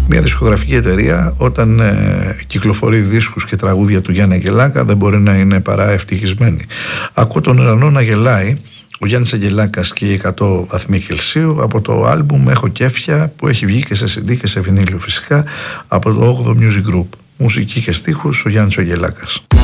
Μια δισκογραφική εταιρεία όταν κυκλοφορεί δίσκους και τραγούδια του Γιάννη Αγγελάκα δεν μπορεί να είναι παρά ευτυχισμένη. Ακούω τον ουρανό να γελάει, ο Γιάννης Αγγελάκας και οι 100 βαθμοί Κελσίου, από το άλμπουμ Έχω Κέφια, που έχει βγει και σε CD και σε βινίλιο φυσικά, από το 8ο Music Group. Μουσική και στίχους ο Γιάννης Αγγελάκας.